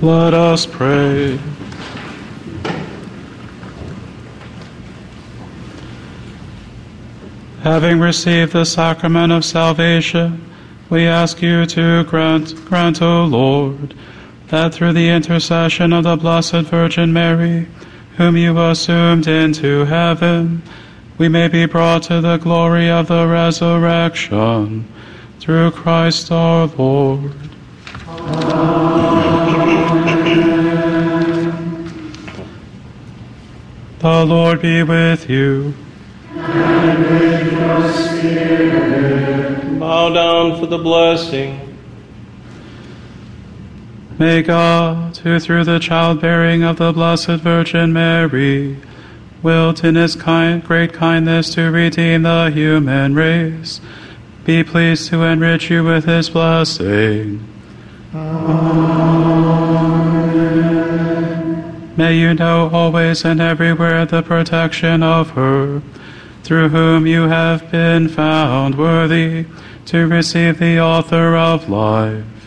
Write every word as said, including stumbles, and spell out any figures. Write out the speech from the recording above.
Let us pray. Having received the sacrament of salvation, we ask you to grant, grant, O Lord, that through the intercession of the Blessed Virgin Mary, whom you assumed into heaven, we may be brought to the glory of the resurrection, through Christ our Lord. The Lord be with you. And with your spirit. Bow down for the blessing. May God, who through the childbearing of the Blessed Virgin Mary, willed in his kind, great kindness to redeem the human race, be pleased to enrich you with his blessing. Amen. May you know always and everywhere the protection of her, through whom you have been found worthy to receive the author of life,